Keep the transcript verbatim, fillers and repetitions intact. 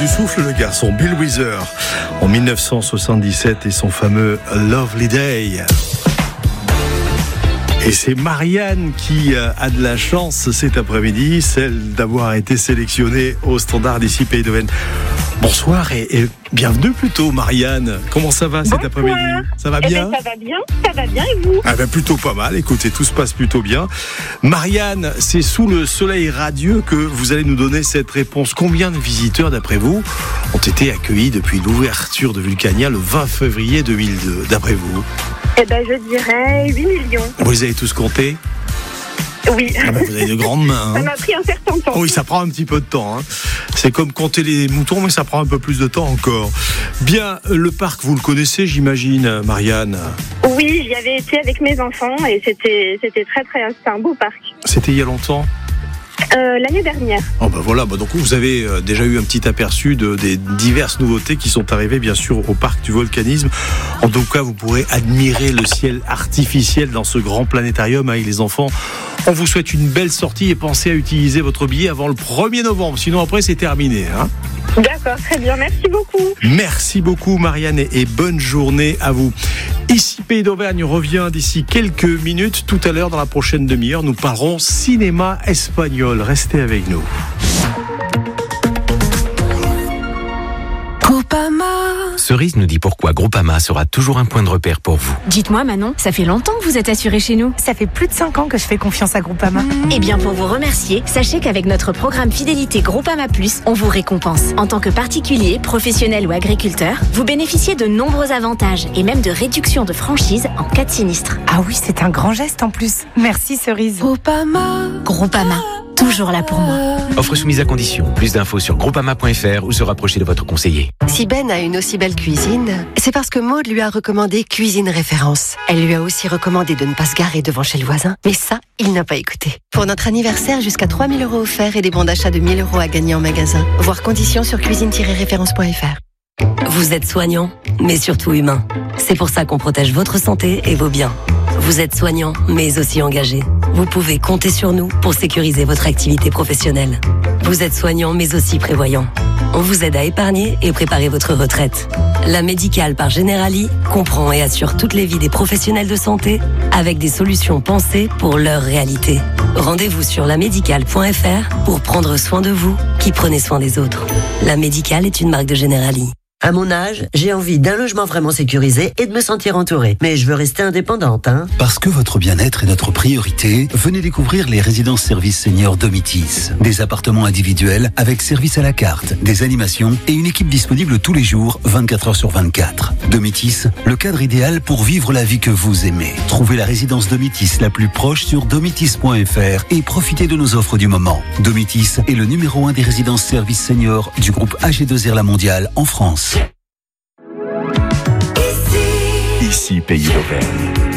du souffle, le garçon Bill Withers en dix-neuf cent soixante-dix-sept et son fameux Lovely Day. Et c'est Marianne qui a de la chance cet après-midi, celle d'avoir été sélectionnée au standard d'ici Pays d'Auvergne. Bonsoir et, et bienvenue plutôt Marianne. Comment ça va cet Bonsoir. après-midi? Ça va bien? Eh ben, ça va bien, ça va bien et vous? Ah ben plutôt pas mal, écoutez, tout se passe plutôt bien. Marianne, c'est sous le soleil radieux que vous allez nous donner cette réponse. Combien de visiteurs, d'après vous, ont été accueillis depuis l'ouverture de Vulcania le vingt février deux mille deux, d'après vous? Eh ben, je dirais huit millions. Vous les avez tous comptés? Oui. Ah ben, vous avez de grandes mains. Ça Hein. m'a pris un certain temps. Oui, ça prend un petit peu de temps. Hein. C'est comme compter les moutons, mais ça prend un peu plus de temps encore. Bien, le parc, vous le connaissez, j'imagine, Marianne? Oui, j'y avais été avec mes enfants et c'était, c'était très très, c'était un beau parc. C'était il y a longtemps? Euh, l'année dernière. Oh ben voilà, bah donc vous avez déjà eu un petit aperçu de, des diverses nouveautés qui sont arrivées bien sûr au parc du volcanisme. En tout cas, vous pourrez admirer le ciel artificiel dans ce grand planétarium avec les enfants. On vous souhaite une belle sortie et pensez à utiliser votre billet avant le premier novembre, sinon après c'est terminé. Hein. D'accord, très bien, merci beaucoup. Merci beaucoup Marianne et, et bonne journée à vous. Ici Pays d'Auvergne revient d'ici quelques minutes. Tout à l'heure dans la prochaine demi-heure, nous parlerons cinéma espagnol. Restez avec nous. Cerise nous dit pourquoi Groupama sera toujours un point de repère pour vous. Dites-moi Manon, ça fait longtemps que vous êtes assurée chez nous. Ça fait plus de cinq ans que je fais confiance à Groupama. Mmh. Eh bien pour vous remercier, sachez qu'avec notre programme fidélité Groupama Plus, on vous récompense. En tant que particulier, professionnel ou agriculteur, vous bénéficiez de nombreux avantages et même de réductions de franchise en cas de sinistre. Ah oui, c'est un grand geste en plus. Merci Cerise. Groupama. Groupama. Toujours là pour moi. Offre soumise à condition. Plus d'infos sur groupama point f r ou se rapprocher de votre conseiller. Si Ben a une aussi belle cuisine, c'est parce que Maud lui a recommandé Cuisine Référence. Elle lui a aussi recommandé de ne pas se garer devant chez le voisin. Mais ça, il n'a pas écouté. Pour notre anniversaire, jusqu'à trois mille euros offerts et des bons d'achat de mille euros à gagner en magasin. Voir conditions sur cuisine tiret référence point f r. Vous êtes soignant, mais surtout humain. C'est pour ça qu'on protège votre santé et vos biens. Vous êtes soignant, mais aussi engagé. Vous pouvez compter sur nous pour sécuriser votre activité professionnelle. Vous êtes soignant, mais aussi prévoyant. On vous aide à épargner et préparer votre retraite. La Médicale par Generali comprend et assure toutes les vies des professionnels de santé avec des solutions pensées pour leur réalité. Rendez-vous sur la médicale point f r pour prendre soin de vous qui prenez soin des autres. La Médicale est une marque de Generali. À mon âge, j'ai envie d'un logement vraiment sécurisé et de me sentir entourée. Mais je veux rester indépendante, hein. Parce que votre bien-être est notre priorité, venez découvrir les résidences services seniors Domitis. Des appartements individuels avec service à la carte, des animations et une équipe disponible tous les jours, vingt-quatre heures sur vingt-quatre. Domitis, le cadre idéal pour vivre la vie que vous aimez. Trouvez la résidence Domitis la plus proche sur domitis point f r et profitez de nos offres du moment. Domitis est le numéro un des résidences services seniors du groupe A G deux R La Mondiale en France. Ici Pays d'Auvergne.